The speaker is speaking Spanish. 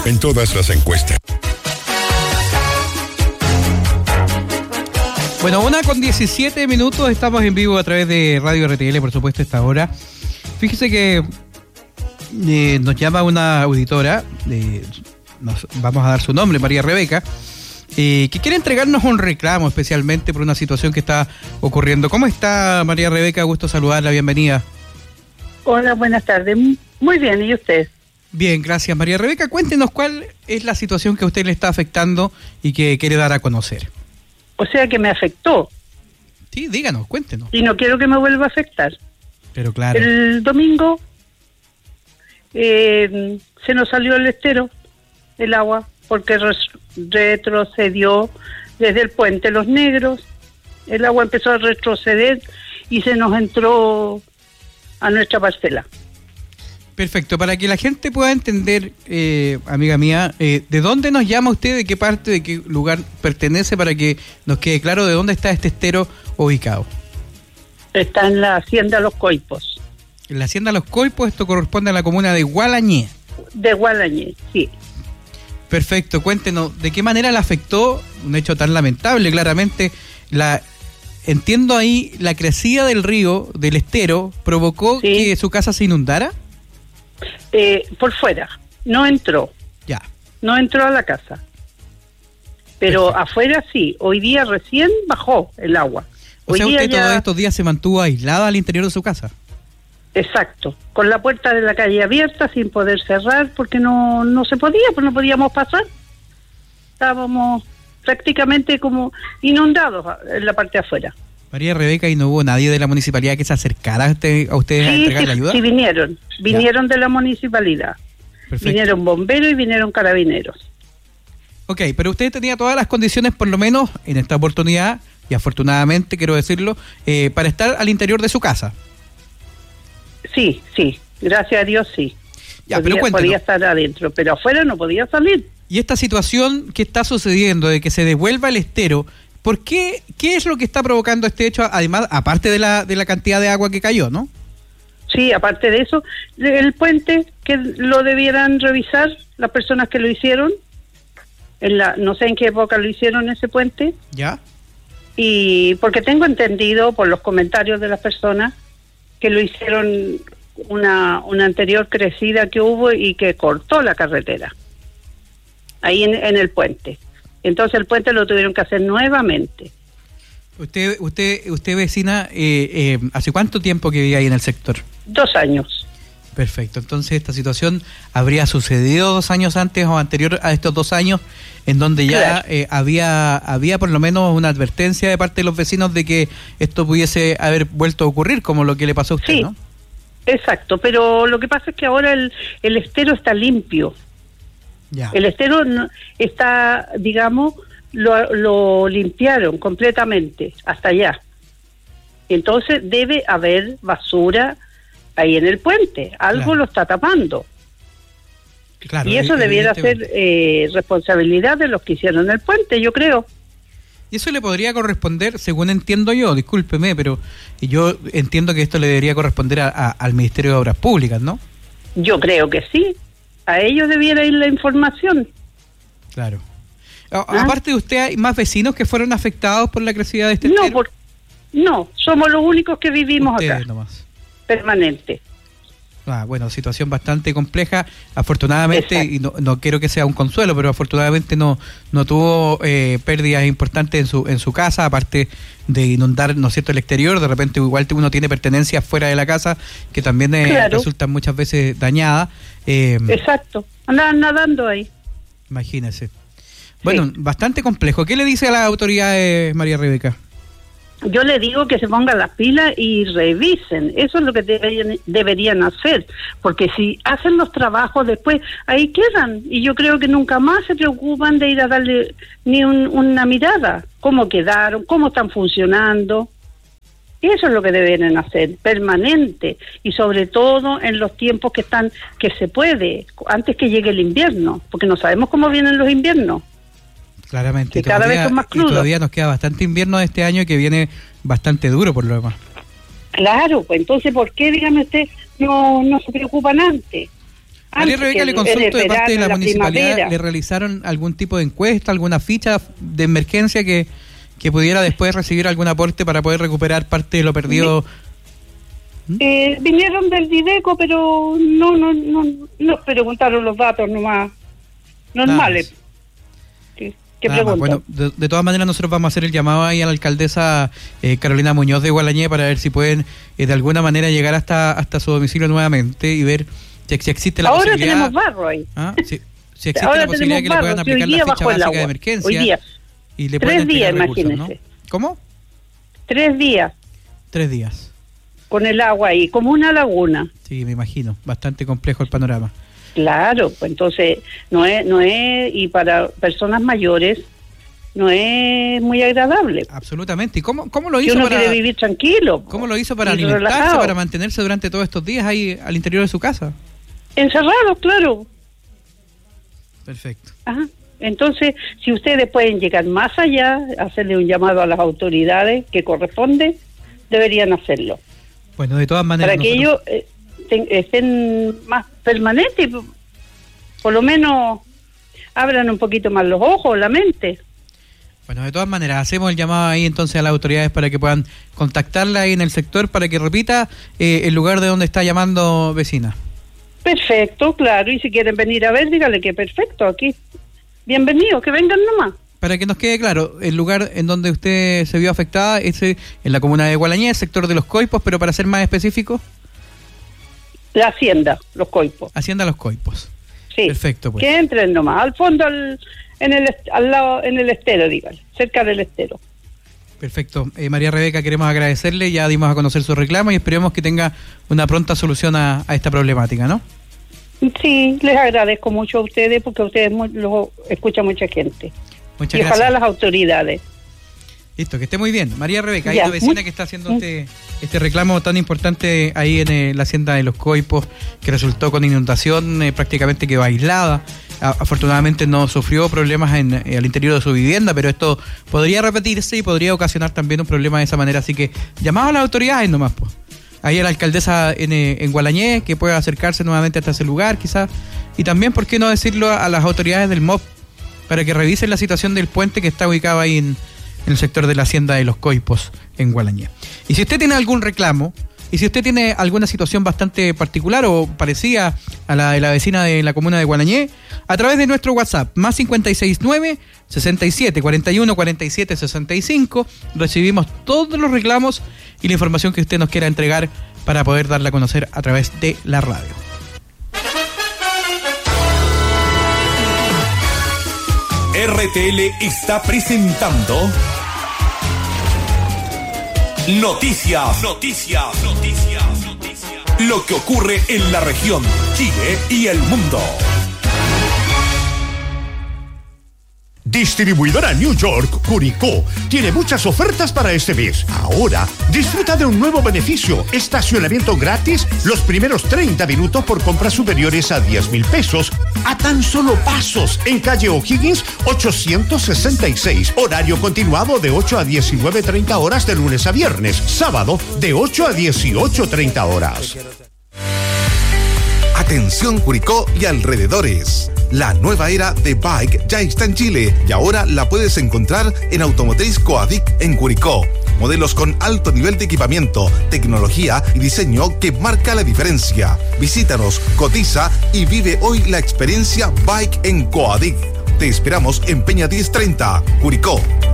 en todas las encuestas. Bueno, 1:17, estamos en vivo a través de Radio RTL, por supuesto, a esta hora. Fíjese que nos llama una auditora, vamos a dar su nombre, María Rebeca, que quiere entregarnos un reclamo especialmente por una situación que está ocurriendo. ¿Cómo está, María Rebeca? Gusto saludarla, bienvenida. Hola, buenas tardes. Muy bien, ¿y usted? Bien, gracias, María Rebeca. Cuéntenos cuál es la situación que a usted le está afectando y que quiere dar a conocer. O sea, que me afectó. Sí, díganos, cuéntenos. Y no quiero que me vuelva a afectar. Pero claro. El domingo se nos salió el estero, el agua, porque retrocedió desde el puente Los Negros. El agua empezó a retroceder y se nos entró a nuestra parcela. Perfecto, para que la gente pueda entender, amiga mía, ¿de dónde nos llama usted, de qué parte, de qué lugar pertenece, para que nos quede claro de dónde está este estero ubicado? Está en la Hacienda Los Coipos. En la Hacienda Los Coipos, esto corresponde a la comuna de Gualañé. De Gualañé, sí. Perfecto, cuéntenos, ¿de qué manera le afectó un hecho tan lamentable? Claramente, entiendo ahí, la crecida del río, del estero, provocó que su casa se inundara. Por fuera, no entró. Ya. No entró a la casa. Pero perfecto. Afuera sí, hoy día recién bajó el agua. O sea, usted todos estos días se mantuvo aislada al interior de su casa. Exacto, con la puerta de la calle abierta, sin poder cerrar, porque no se podía, pues no podíamos pasar. Estábamos prácticamente como inundados en la parte de afuera. María Rebeca, ¿y no hubo nadie de la municipalidad que se acercara a ustedes a entregar la ayuda? Sí, vinieron de la municipalidad. Perfecto. Vinieron bomberos y vinieron carabineros. Ok, pero usted tenía todas las condiciones, por lo menos en esta oportunidad, y afortunadamente quiero decirlo, para estar al interior de su casa. Sí, gracias a Dios sí. Ya, pero podía estar adentro, pero afuera no podía salir. Y esta situación que está sucediendo de que se devuelva el estero, ¿por qué? ¿Qué es lo que está provocando este hecho? Además, aparte de la cantidad de agua que cayó, ¿no? Sí, aparte de eso, el puente, que lo debieran revisar las personas que lo hicieron. No sé en qué época lo hicieron ese puente. ¿Ya? Y porque tengo entendido por los comentarios de las personas que lo hicieron una anterior crecida que hubo y que cortó la carretera ahí en el puente. Entonces el puente lo tuvieron que hacer nuevamente. Usted vecina, ¿hace cuánto tiempo que vive ahí en el sector? 2 años. Perfecto, entonces esta situación habría sucedido 2 años antes o anterior a estos 2 años, en donde ya había por lo menos una advertencia de parte de los vecinos de que esto pudiese haber vuelto a ocurrir, como lo que le pasó a usted, sí, ¿no? Exacto, pero lo que pasa es que ahora el estero está limpio. Ya. El estero está, digamos, lo limpiaron completamente hasta allá. Entonces debe haber basura ahí en el puente, algo lo está tapando. Claro, y eso debiera ser responsabilidad de los que hicieron el puente, yo creo. Y eso le podría corresponder, según entiendo yo, discúlpeme, pero yo entiendo que esto le debería corresponder al Ministerio de Obras Públicas, ¿no? Yo creo que sí, a ellos debiera ir la información. Claro. Aparte de usted, ¿hay más vecinos que fueron afectados por la crecida de este estero? No, somos los únicos que vivimos ustedes acá. Nomás. Permanente. Bueno, situación bastante compleja. Afortunadamente, exacto, y no quiero que sea un consuelo, pero afortunadamente no tuvo pérdidas importantes en su casa, aparte de inundar, ¿no es cierto?, el exterior. De repente igual uno tiene pertenencias fuera de la casa que también resultan muchas veces dañadas. Exacto, andaban nadando ahí. Imagínese. Bueno, bastante complejo. ¿Qué le dice a las autoridades, María Rebeca? Yo le digo que se pongan las pilas y revisen, eso es lo que deberían hacer, porque si hacen los trabajos después, ahí quedan, y yo creo que nunca más se preocupan de ir a darle ni una mirada, cómo quedaron, cómo están funcionando. Eso es lo que deberían hacer, permanente, y sobre todo en los tiempos que se puede, antes que llegue el invierno, porque no sabemos cómo vienen los inviernos. Claramente, cada vez son más crudos. Y todavía nos queda bastante invierno de este año que viene bastante duro por lo demás. Claro, pues entonces, ¿por qué, dígame usted, no se preocupan antes? María Rebeca, le consulto de parte de la municipalidad, ¿le realizaron algún tipo de encuesta, alguna ficha de emergencia que pudiera después recibir algún aporte para poder recuperar parte de lo perdido? Vinieron del Dideco, pero no preguntaron los datos nomás normales. ¿Qué preguntan? Bueno, de todas maneras nosotros vamos a hacer el llamado ahí a la alcaldesa Carolina Muñoz de Gualañé para ver si pueden de alguna manera llegar hasta su domicilio nuevamente y ver si existe la posibilidad. Ahora tenemos barro ahí. Si existe la posibilidad que le puedan aplicar la ficha básica de emergencia. Hoy día. Y le pueden 3 días, recursos, imagínese. ¿no? ¿Cómo? 3 días. 3 días. Con el agua ahí, como una laguna. Sí, me imagino. Bastante complejo el panorama. Claro, pues entonces no es, y para personas mayores no es muy agradable. Absolutamente. ¿Y cómo lo hizo uno para quiere vivir tranquilo? ¿Cómo lo hizo para alimentarse, relajado, para mantenerse durante todos estos días ahí al interior de su casa? Encerrados, claro. Perfecto. Ajá. Entonces, si ustedes pueden llegar más allá, hacerle un llamado a las autoridades que corresponde, deberían hacerlo. Bueno, de todas maneras... Para que ellos estén más permanentes, por lo menos abran un poquito más los ojos, la mente. Bueno, de todas maneras, hacemos el llamado ahí entonces a las autoridades para que puedan contactarla ahí en el sector para que repita el lugar de donde está llamando vecina. Perfecto, claro, y si quieren venir a ver, dígale que perfecto, aquí. Bienvenidos, que vengan nomás. Para que nos quede claro, el lugar en donde usted se vio afectada es en la comuna de Gualañé, sector de Los Coipos, pero para ser más específico... La Hacienda, Los Coipos. Hacienda Los Coipos. Sí. Perfecto, pues. Que entren nomás, al fondo, al lado, en el estero, dígale, cerca del estero. Perfecto. María Rebeca, queremos agradecerle, ya dimos a conocer su reclamo y esperemos que tenga una pronta solución a esta problemática, ¿no? Sí, les agradezco mucho a ustedes porque a ustedes lo escucha mucha gente. Muchas gracias. Ojalá las autoridades. Listo, que esté muy bien. María Rebeca, hay una vecina que está haciendo este reclamo tan importante ahí en la hacienda de Los Coipos, que resultó con inundación, prácticamente quedó aislada. Afortunadamente no sufrió problemas al interior de su vivienda, pero esto podría repetirse y podría ocasionar también un problema de esa manera. Así que llamado a las autoridades nomás, pues. Ahí a la alcaldesa en Gualañé, que pueda acercarse nuevamente hasta ese lugar, quizás. Y también, ¿por qué no decirlo a las autoridades del MOP? Para que revisen la situación del puente que está ubicado ahí en el sector de la hacienda de Los Coipos, en Gualañé. Y si usted tiene algún reclamo, y si usted tiene alguna situación bastante particular o parecida a la de la vecina de la comuna de Gualañé, a través de nuestro WhatsApp, más 569-67-41-47-65, recibimos todos los reclamos y la información que usted nos quiera entregar para poder darla a conocer a través de la radio. RTL está presentando Noticias. Lo que ocurre en la región, Chile y el mundo. Distribuidora New York, Curicó, tiene muchas ofertas para este mes. Ahora, disfruta de un nuevo beneficio, estacionamiento gratis los primeros 30 minutos por compras superiores a 10,000 pesos, a tan solo pasos, en calle O'Higgins 866, horario continuado de 8 a 19:30 horas de lunes a viernes, sábado de 8 a 18:30 horas. Atención Curicó y alrededores. La nueva era de Bike ya está en Chile y ahora la puedes encontrar en Automotriz Coadic en Curicó. Modelos con alto nivel de equipamiento, tecnología y diseño que marca la diferencia. Visítanos, cotiza y vive hoy la experiencia Bike en Coadic. Te esperamos en Peña 1030, Curicó.